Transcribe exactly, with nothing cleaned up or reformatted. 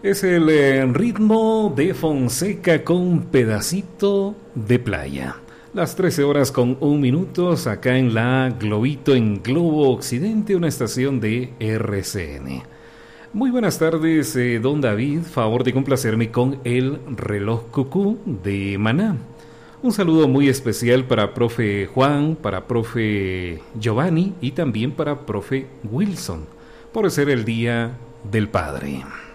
Es el eh, ritmo de Fonseca con Pedacito de Playa. Las trece horas con un minuto acá en la Globito, en Globo Occidente, una estación de R C N. Muy buenas tardes, eh, don David. Favor de complacerme con el reloj cucú de Maná. Un saludo muy especial para profe Juan, para profe Giovanni y también para profe Wilson, por ser el Día del Padre.